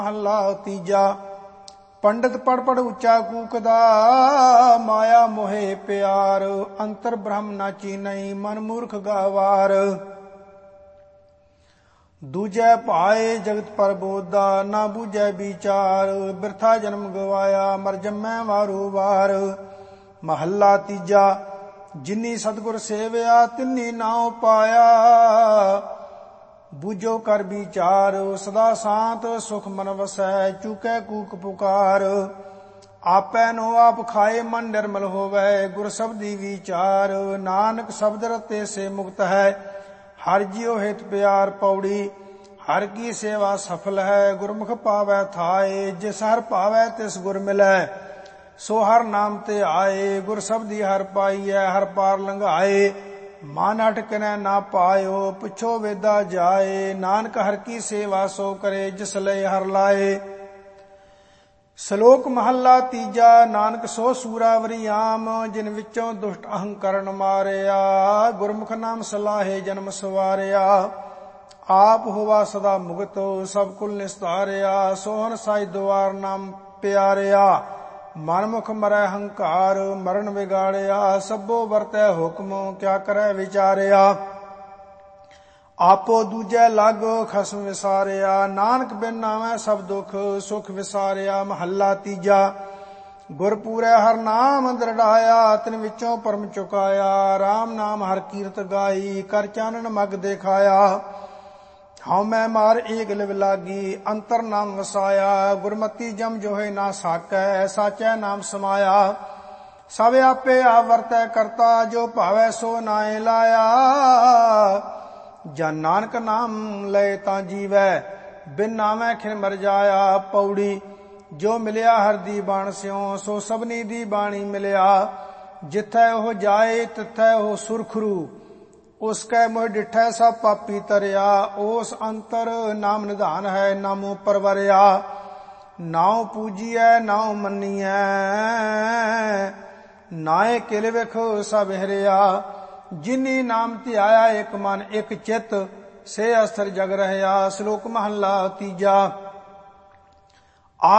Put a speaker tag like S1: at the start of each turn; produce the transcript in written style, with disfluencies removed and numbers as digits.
S1: ਮਹੱਲਾ ਤੀਜਾ। ਪੰਡਿਤ ਪੜ ਪੜ ਉੱਚਾ ਕੂਕਦਾ, ਮਾਇਆ ਮੋਹਿ ਪਿਆਰ। ਅੰਤਰ ਬ੍ਰਹਮ ਨਾ ਚੀਨਈ, ਮਨ ਮੂਰਖ ਗਾਵਾਰ। ਦੂਜੈ ਭਾਏ ਜਗਤ ਪਰ ਬੋਧਾ, ਨਾ ਬੂਝੈ ਵਿਚਾਰ। ਬਿਰਥਾ ਜਨਮ ਗਵਾਇਆ, ਮਰ ਜੰਮੈ ਵਾਰੋ ਵਾਰ। ਮਹੱਲਾ ਤੀਜਾ। ਜਿਨੀ ਸਤਿਗੁਰ ਸੇਵਿਆ, ਤਿਨੀ ਨਾਉ ਪਾਇਆ। ਬੂਝੋ ਕਰ ਵਿਚਾਰ, ਸਦਾ ਸ਼ਾਂਤ ਸੁਖ ਮਨ ਵਸੈ। ਚੂਕੈ ਕੂਕ ਪੁਕਾਰ, ਆਪੈ ਨੋ ਆਪ ਖਾਏ। ਮਨ ਨਿਰਮਲ ਹੋਵੈ, ਗੁਰ ਸ਼ਬਦੀ ਵਿਚਾਰ। ਨਾਨਕ ਸ਼ਬਦ ਰਤੇ ਸੇ ਮੁਕਤ ਹੈ, ਹਰਿ ਜਿਉ ਹਿਤ ਪਿਆਰ। ਪੌੜੀ। ਹਰਿ ਕੀ ਸੇਵਾ ਸਫਲ ਹੈ, ਗੁਰਮੁਖ ਪਾਵੈ ਥਾਏ। ਜਿਸ ਹਰਿ ਭਾਵੈ ਤਿਸ ਗੁਰ ਮਿਲੈ, ਸੋ ਹਰਿ ਨਾਮ ਤੇ ਆਏ। ਗੁਰ ਸ਼ਬਦੀ ਹਰਿ ਪਾਈਐ, ਹਰਿ ਪਾਰ ਲੰਘਾਏ। ਮਨ ਅਟਕਨੈ ਨਾ ਪਾਇਓ, ਪੁੱਛੋ ਵੇਦਾ ਜਾਏ। ਨਾਨਕ ਹਰਿ ਕੀ ਸੇਵਾ ਸੋ ਕਰੇ, ਜਿਸ ਲਈ ਹਰਿ ਲਾਏ। ਸ਼ਲੋਕ ਮਹੱਲਾ ਤੀਜਾ। ਨਾਨਕ ਸੋ ਸੂਰਾਵਰੀ ਆਮ, ਜਿਨ ਵਿੱਚੋਂ ਦੁਸ਼ਟ ਅਹੰਕਰਨ ਮਾਰਿਆ। ਗੁਰਮੁਖ ਨਾਮ ਸਲਾਹੇ ਜਨਮ ਸਵਾਰਿਆ। ਆਪ ਹੋਵਾ ਸਦਾ ਮੁਕਤ, ਸਭ ਕੁਲ ਨਿਸਤਾਰਿਆ। ਸੋਹਣ ਸਾਈ ਦੁਆਰ ਨਾਮ ਪਿਆਰਿਆ। ਮਨਮੁਖ ਮਰੈ ਹੰਕਾਰ, ਮਰਨ ਵਿਗਾੜਿਆ। ਸਭੋ ਵਰਤੈ ਹੁਕਮ, ਕਿਆ ਕਰੈ ਵਿਚਾਰਿਆ। ਆਪੋ ਦੂਜੈ ਲਾਗੋ, ਖਸਮ ਵਿਸਾਰਿਆ। ਨਾਨਕ ਬਿਨ ਨਾਵੈ ਸਭ ਦੁਖ, ਸੁਖ ਵਿਸਾਰਿਆ। ਮਹੱਲਾ ਤੀਜਾ। ਗੁਰ ਪੂਰੈ ਹਰਿ ਨਾਮ ਦ੍ਰਿੜਾਇਆ, ਤਿਨ ਵਿੱਚੋਂ ਪਰਮ ਚੁਕਾਇਆ। ਰਾਮ ਨਾਮ ਹਰਿ ਕੀਰਤ ਗਾਈ, ਕਰ ਚਾਨਣ ਮਗ ਦੇਖਾਇਆ। ਹਉ ਮੈਂ ਮਾਰ ਏਕ ਲਿਵ ਲਾਗੀ, ਅੰਤਰ ਨਾਮ ਵਸਾਇਆ। ਗੁਰਮਤੀ ਜਮ ਜੋਹੇ ਨਾ ਸਾਕੈ, ਸਾਚੈ ਨਾਮ ਸਮਾਇਆ। ਸਭ ਆਪੇ ਆਪ ਵਰਤੈ ਕਰਤਾ, ਜੋ ਭਾਵੈ ਸੋ ਨਾਏ ਲਾਇਆ। ਜਨ ਨਾਨਕ ਨਾਮ ਲਏ ਤਾਂ ਜੀਵੈ, ਬਿਨ ਨਾਮੈ ਖਿਨ ਮਰ ਜਾਇਆ। ਪੌੜੀ। ਜੋ ਮਿਲਿਆ ਹਰਿ ਦੀ ਬਾਣ ਸਿਉ, ਸੋ ਸਭਨੀ ਦੀ ਬਾਣੀ ਮਿਲਿਆ। ਜਿਥੈ ਉਹ ਜਾਏ, ਤਿਥੈ ਉਹ ਸੁਰਖਰੂ। ਉਸ ਕੈ ਮੋਹਿ ਡਿਠੈ ਸਭ ਪਾਪੀ ਤਰਿਆ। ਉਸ ਅੰਤਰ ਨਾਮ ਨਿਧਾਨ ਹੈ, ਨਾਮੋ ਪਰਵਰਿਆ। ਨਾਉ ਪੂਜੀਐ ਨਾਉ ਮੰਨੀਐ, ਨਾਏ ਕਿਲ ਵਿਖ ਸਭ ਹਿਰਿਆ। ਜਿਨੀ ਨਾਮ ਧਿਆਇਆ, ਇਕ ਮਨ ਇਕ ਚਿਤ, ਸੇ ਅਸਥਿਰ ਜਗ ਰਹਿਆ। ਸ਼ਲੋਕ ਮਹੱਲਾ ਤੀਜਾ।